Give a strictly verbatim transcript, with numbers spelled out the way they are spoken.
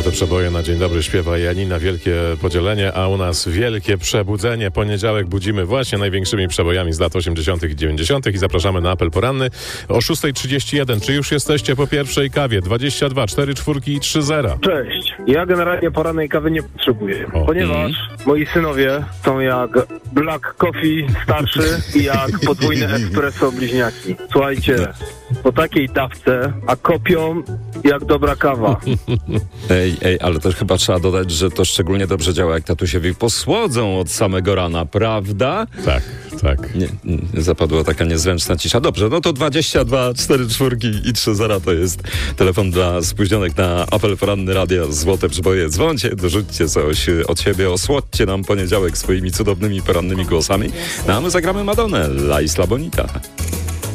Złote przeboje na dzień dobry śpiewa Janina. Wielkie podzielenie, a u nas wielkie przebudzenie. Poniedziałek budzimy właśnie największymi przebojami z lat osiemdziesiątych i dziewięćdziesiątych i zapraszamy na apel poranny o szósta trzydzieści jeden. Czy już jesteście po pierwszej kawie? dwadzieścia dwa, cztery czwórki i trzy zera. Cześć. Ja generalnie porannej kawy nie potrzebuję, O. ponieważ moi synowie są jak Black Coffee starszy i jak podwójne espresso bliźniaki. Słuchajcie, po takiej dawce, a kopią jak dobra kawa. Ej, ej, ale też chyba trzeba dodać, że to szczególnie dobrze działa, jak tatusiowi posłodzą od samego rana, prawda? Tak, tak. Nie, nie, zapadła taka niezręczna cisza. Dobrze, no to dwadzieścia dwa, cztery czwórki i trzy zera to jest telefon dla spóźnionych na apel poranny radia Złote Przeboje. Dzwońcie, dorzućcie coś od siebie, osłodźcie nam poniedziałek swoimi cudownymi porannymi głosami. No a my zagramy Madonnę, La Isla Bonita.